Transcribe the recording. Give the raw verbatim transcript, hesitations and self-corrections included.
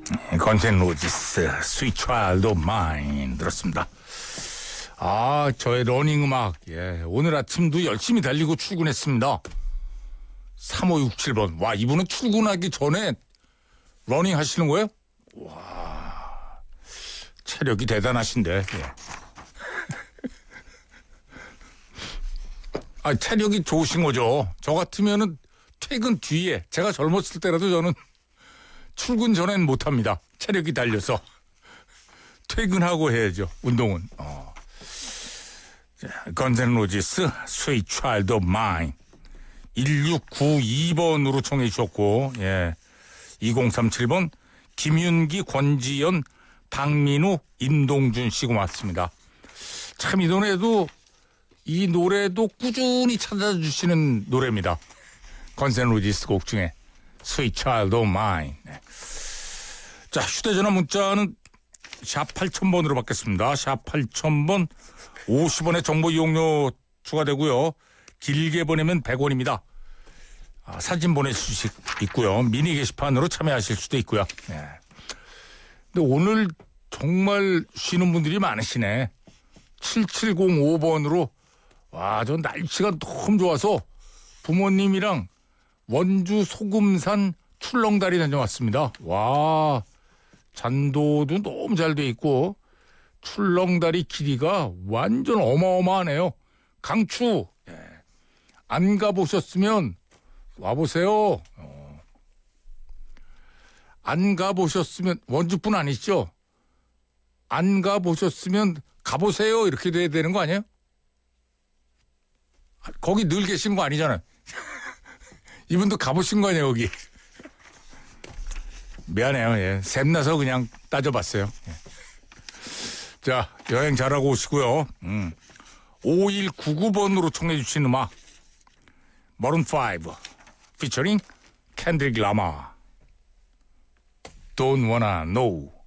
건센 로지스 Sweet Child of Mine 들었습니다. 아, 저의 러닝 음악. 예, 오늘 아침도 열심히 달리고 출근했습니다. 삼오육칠 번. 와, 이분은 출근하기 전에 러닝 하시는 거예요? 와, 체력이 대단하신데. 예. 아, 체력이 좋으신 거죠. 저 같으면은 퇴근 뒤에, 제가 젊었을 때라도 저는 출근 전엔 못합니다. 체력이 달려서. 퇴근하고 해야죠, 운동은. 어. 건센 로지스 Sweet Child of Mine 일육구이 번으로 청해 주셨고, 예. 이공삼칠 번 김윤기, 권지연, 박민우, 임동준 씨 고맙습니다. 참 이 노래도 이 노래도 꾸준히 찾아주시는 노래입니다. 건센 로지스 곡 중에 Sweet Child of Mine. 네. 자, 휴대전화 문자는 샵 팔천 번으로 받겠습니다. 샵 팔천 번 오십 원의 정보 이용료 추가되고요. 길게 보내면 백 원입니다. 아, 사진 보내실 수 있고요. 미니 게시판으로 참여하실 수도 있고요. 네. 근데 오늘 정말 쉬는 분들이 많으시네. 칠칠공오 번으로 와, 저 날씨가 너무 좋아서 부모님이랑 원주 소금산 출렁다리 다녀왔습니다. 와, 잔도도 너무 잘 돼 있고 출렁다리 길이가 완전 어마어마하네요. 강추. 예. 안 가보셨으면 와보세요. 어. 안 가보셨으면 원주뿐 아니시죠? 안 가보셨으면 가보세요. 이렇게 돼야 되는 거 아니에요? 거기 늘 계신 거 아니잖아요. 이분도 가보신 거 아니에요, 여기. 미안해요. 예. 샘나서 그냥 따져봤어요. 예. 자, 여행 잘하고 오시고요. 음. 오일구구 번으로 청해 주신 음악 머룬 파이브 피처링 켄드릭 라마 Don't Wanna Know.